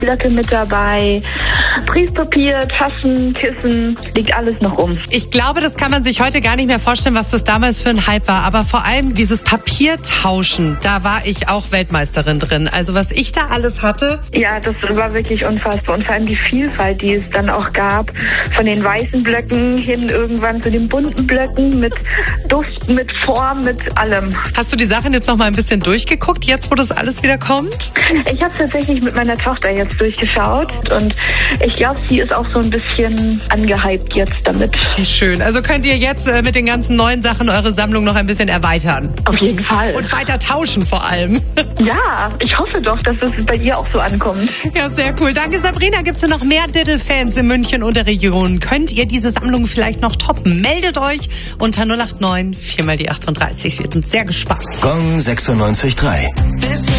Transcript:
Blöcke mit dabei, Briefpapier, Taschen, Kissen, liegt alles noch rum. Ich glaube, das kann man sich heute gar nicht mehr vorstellen, was das damals für ein Hype war. Aber vor allem dieses Papiertauschen, da war ich auch Weltmeisterin drin. Also was ich da alles hatte. Ja, das war wirklich unfassbar. Und vor allem die Vielfalt, die es dann auch gab. Von den weißen Blöcken hin irgendwann zu den bunten Blöcken mit Duft, mit Form, mit allem. Hast du die Sachen jetzt noch mal ein bisschen durchgeguckt, jetzt wo das alles wieder kommt? Ich habe tatsächlich mit meiner Tochter jetzt durchgeschaut und ich glaube, sie ist auch so ein bisschen angehypt jetzt damit. Wie schön. Also könnt ihr jetzt mit den ganzen neuen Sachen eure Sammlung noch ein bisschen erweitern. Auf jeden Fall. Und weiter tauschen vor allem. Ja, ich hoffe doch, dass es bei dir auch so ankommt. Ja, sehr cool. Danke, Sabrina. Gibt's noch mehr Diddle-Fans in München und der Region? Könnt ihr diese Sammlung vielleicht noch toppen? Meldet euch unter 089 4 mal die 38. Wir sind sehr gespannt. Gong 96.3.